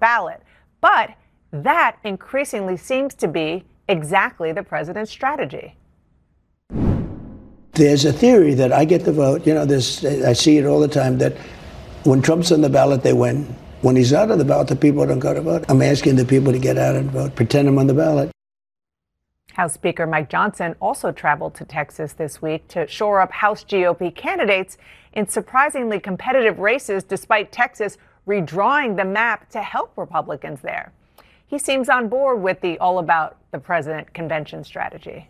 ballot. But that increasingly seems to be exactly the president's strategy. There's a theory that I get the vote. I see it all the time, that when Trump's on the ballot, they win. When he's out of the ballot, the people don't go to vote. I'm asking the people to get out and vote, pretend I'm on the ballot. House Speaker Mike Johnson also traveled to Texas this week to shore up House GOP candidates in surprisingly competitive races, despite Texas redrawing the map to help Republicans there. He seems on board with the all about the president convention strategy.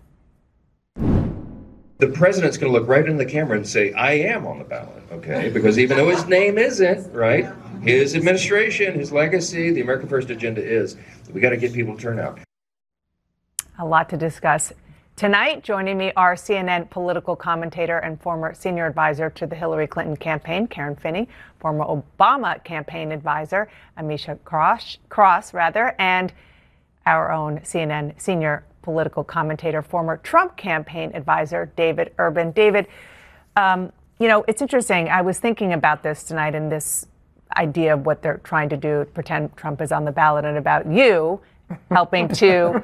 The president's going to look right in the camera and say, I am on the ballot, okay? Because even though his name isn't, right, his administration, his legacy, the America First agenda is. We got to get people to turn out. A lot to discuss. Tonight, joining me are CNN political commentator and former senior advisor to the Hillary Clinton campaign, Karen Finney, former Obama campaign advisor, Amisha Cross, and our own CNN senior political commentator, former Trump campaign advisor, David Urban. David, it's interesting. I was thinking about this tonight and this idea of what they're trying to do, pretend Trump is on the ballot, and about you helping to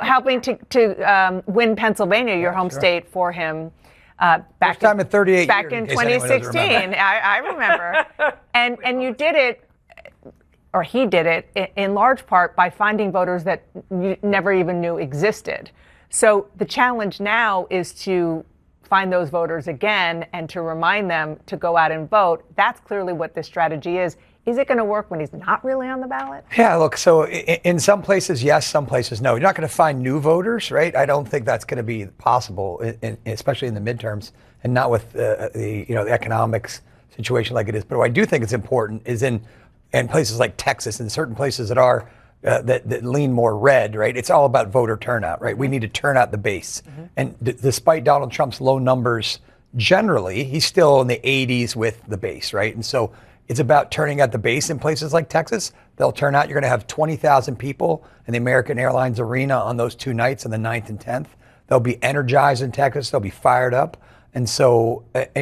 win Pennsylvania, your home state, for him. First time in 38 back years. In 2016, I remember. And you did it, or he did it, in large part by finding voters that you never even knew existed. So the challenge now is to find those voters again and to remind them to go out and vote. That's clearly what this strategy is. Is it going to work when he's not really on the ballot? Yeah, look, so in some places, yes, some places, no. You're not going to find new voters, right? I don't think that's going to be possible, especially in the midterms, and not with the economics situation like it is. But what I do think is important is in places like Texas and certain places that are that lean more red, right? It's all about voter turnout, right? We need to turn out the base. Mm-hmm. And despite Donald Trump's low numbers, generally, he's still in the 80s with the base, right? And so it's about turning out the base in places like Texas. They'll turn out. You're going to have 20,000 people in the American Airlines Arena on those 2 nights on the 9th and 10th. They'll be energized in Texas. They'll be fired up. And so